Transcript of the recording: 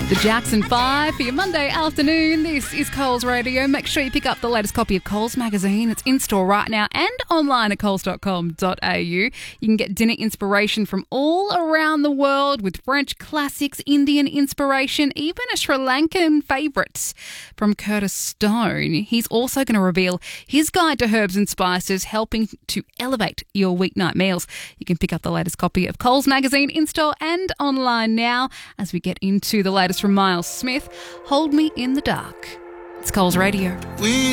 The Jackson 5 for your Monday afternoon. This is Coles Radio. Make sure you pick up the latest copy of Coles magazine. It's in store right now and online at coles.com.au. You can get dinner inspiration from all around the world with French classics, Indian inspiration, even a Sri Lankan favourite from Curtis Stone. He's also going to reveal his guide to herbs and spices, helping to elevate your weeknight meals. You can pick up the latest copy of Coles magazine in store and online now as we get into the latest from Miles Smith, Hold Me in the Dark. It's Coles Radio.